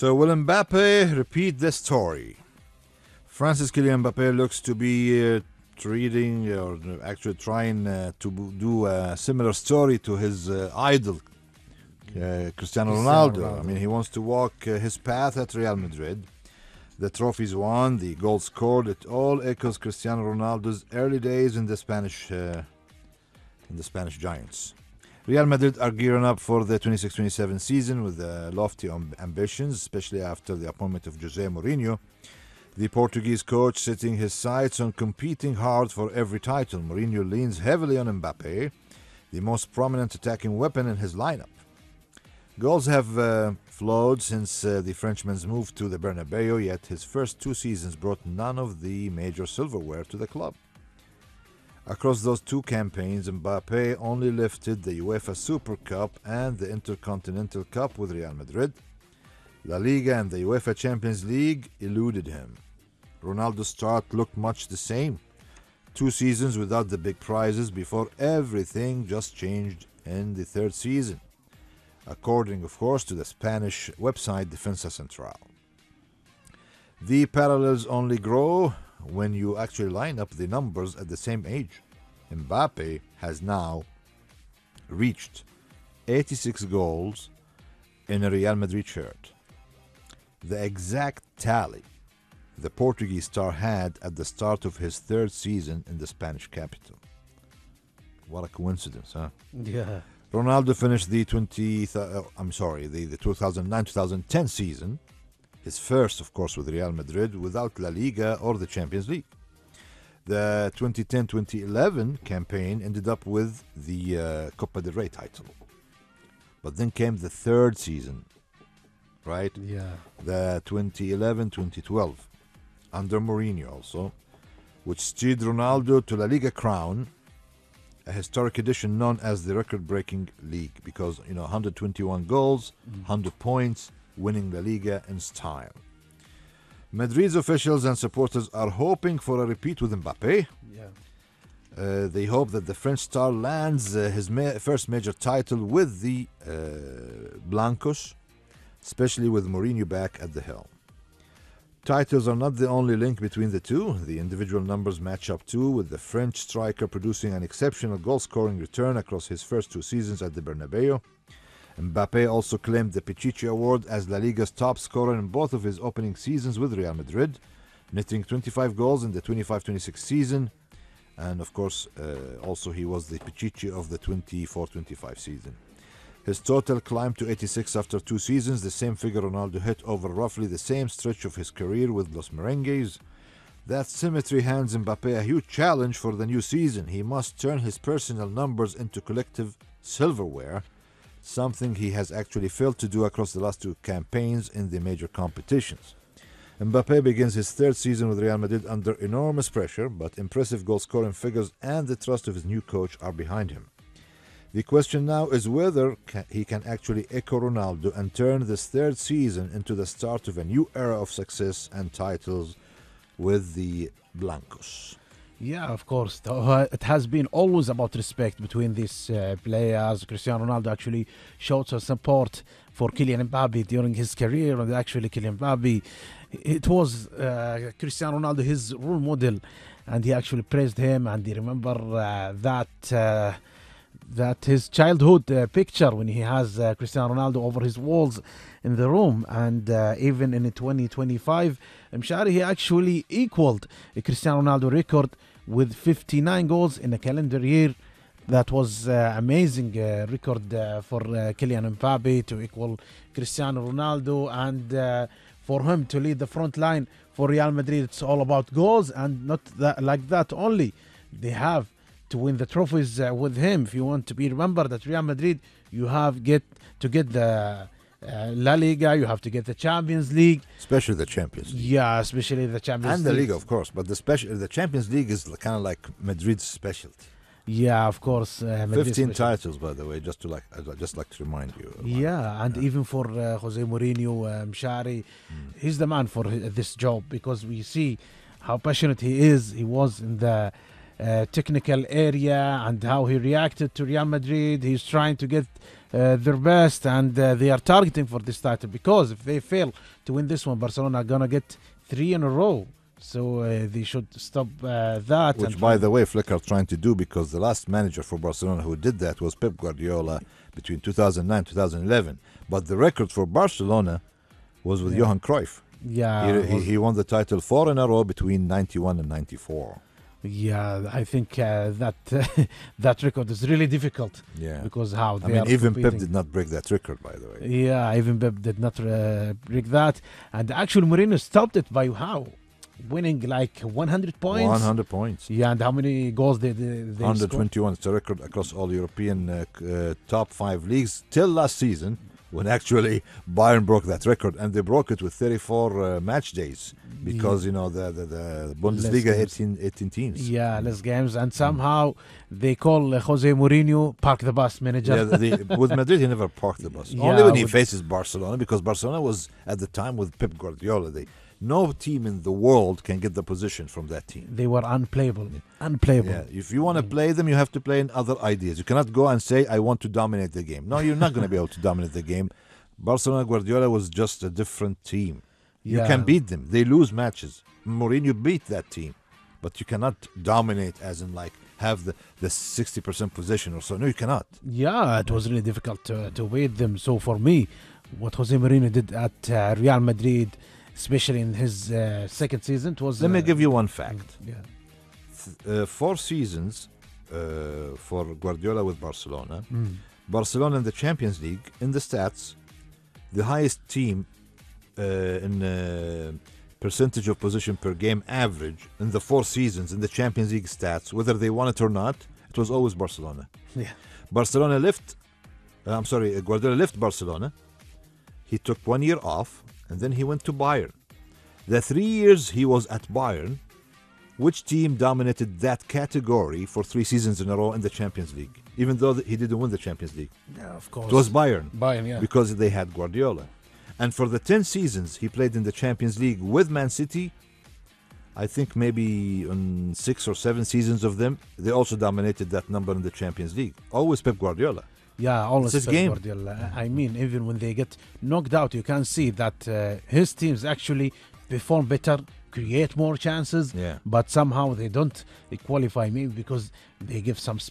So will Mbappe repeat this story? Francis Kylian Mbappe looks to be treating or actually trying to do a similar story to his idol, Cristiano Ronaldo. I mean, he wants to walk his path at Real Madrid. The trophies won, the goals scored, it all echoes Cristiano Ronaldo's early days in the Spanish Giants. Real Madrid are gearing up for the 26-27 season with lofty ambitions, especially after the appointment of Jose Mourinho, the Portuguese coach setting his sights on competing hard for every title. Mourinho leans heavily on Mbappe, the most prominent attacking weapon in his lineup. Goals have flowed since the Frenchman's move to the Bernabeu, yet his first two seasons brought none of the major silverware to the club. Across those two campaigns, Mbappe only lifted the UEFA Super Cup and the Intercontinental Cup with Real Madrid. La Liga and the UEFA Champions League eluded him. Ronaldo's start looked much the same. 2 seasons without the big prizes before everything just changed in the third season, according, of course, to the Spanish website Defensa Central. The parallels only grow when you actually line up the numbers at the same age. Mbappe has now reached 86 goals in a Real Madrid shirt, the exact tally the Portuguese star had at the start of his third season in the Spanish capital. What a coincidence, huh? Yeah. Ronaldo finished the 2009-2010 season, his first, of course, with Real Madrid, without La Liga or the Champions League. The 2010-2011 campaign ended up with the Copa del Rey title. But then came the third season, right? Yeah. The 2011-2012, under Mourinho also, which steered Ronaldo to La Liga crown, a historic edition known as the record-breaking league, because 121 goals, 100 points, winning La Liga in style. Madrid's officials and supporters are hoping for a repeat with Mbappe. Yeah. They hope that the French star lands his first major title with the Blancos, especially with Mourinho back at the helm. Titles are not the only link between the two. The individual numbers match up too, with the French striker producing an exceptional goal-scoring return across his first 2 seasons at the Bernabeu. Mbappe also claimed the Pichichi Award as La Liga's top scorer in both of his opening seasons with Real Madrid, netting 25 goals in the 25-26 season, and of course also he was the Pichichi of the 24-25 season. His total climbed to 86 after 2 seasons, the same figure Ronaldo hit over roughly the same stretch of his career with Los Merengues. That symmetry hands Mbappe a huge challenge for the new season. He must turn his personal numbers into collective silverware, something he has actually failed to do across the last 2 campaigns in the major competitions. Mbappe begins his third season with Real Madrid under enormous pressure, but impressive goal-scoring figures and the trust of his new coach are behind him. The question now is whether he can actually echo Ronaldo and turn this third season into the start of a new era of success and titles with the Blancos. Yeah, of course. It has been always about respect between these players. Cristiano Ronaldo actually showed some support for Kylian Mbappe during his career, and actually Kylian Mbappe, it was Cristiano Ronaldo his role model, and he actually praised him, and he remember that his childhood picture when he has Cristiano Ronaldo over his walls in the room, and even in 2025 Mshari, he actually equaled a Cristiano Ronaldo record with 59 goals in a calendar year. That was amazing record for Kylian Mbappe to equal Cristiano Ronaldo, and for him to lead the front line for Real Madrid. It's all about goals, and not that, like that only. They have to win the trophies with him. If you want to be remembered at Real Madrid, you have to get the La Liga, you have to get the Champions League. Especially the Champions League. Yeah, especially the Champions and League. the Liga, of course. But the Champions League is kind of like Madrid's specialty. Yeah, of course. 15 titles, by the way, just like to remind you. Yeah, and even for Jose Mourinho, Mshari, he's the man for this job, because we see how passionate he is. He was in the technical area, and how he reacted to Real Madrid. He's trying to get their best, and they are targeting for this title, because if they fail to win this one, Barcelona are gonna get 3 in a row. So they should stop that. Which, by the way, Flick are trying to do, because the last manager for Barcelona who did that was Pep Guardiola between 2009 and 2011. But the record for Barcelona was with Johan Cruyff. Yeah, He won the title 4 in a row between 91 and 94. yeah. I think that that record is really difficult. Yeah. Because how I they mean, are even competing. Pep did not break that record, by the way. Yeah, even Pep did not break that, and actually Mourinho stopped it by how winning like 100 points. 100 points. Yeah, and how many goals they 121. It's a record across all European top 5 leagues till last season, when actually Bayern broke that record, and they broke it with 34 match days, because you know the Bundesliga Less 18 teams. Yeah, less games, and somehow they call Jose Mourinho park the bus manager. Yeah, with Madrid he never parked the bus. Yeah, Only when he with- faces Barcelona, because Barcelona was at the time with Pep Guardiola. No team in the world can get the position from that team. They were unplayable. Unplayable. Yeah, if you want to play them, you have to play in other ideas. You cannot go and say, I want to dominate the game. No, you're not going to be able to dominate the game. Barcelona Guardiola was just a different team. You Yeah. can beat them. They lose matches. Mourinho beat that team. But you cannot dominate, as in like have the 60% possession or so. No, you cannot. Yeah, it was really difficult to beat them. So for me, what Jose Mourinho did at Real Madrid, especially in his second season, it was... Let me give you one fact. Yeah. 4 seasons for Guardiola with Barcelona. Mm. Barcelona in the Champions League, in the stats, the highest team in percentage of possession per game average in the 4 seasons in the Champions League stats, whether they won it or not, it was always Barcelona. Yeah. Guardiola left Barcelona. He took 1 year off, and then he went to Bayern. The 3 years he was at Bayern, which team dominated that category for 3 seasons in a row in the Champions League, even though he didn't win the Champions League? Yeah, of course. It was Bayern, Bayern, yeah. because they had Guardiola. And for the 10 seasons he played in the Champions League with Man City, I think maybe on 6 or 7 seasons of them, they also dominated that number in the Champions League. Always Pep Guardiola. Yeah, always It's his Pep game. Guardiola. I mean, even when they get knocked out, you can see that his teams actually perform better, create more chances, Yeah. but somehow they don't qualify, maybe because they give some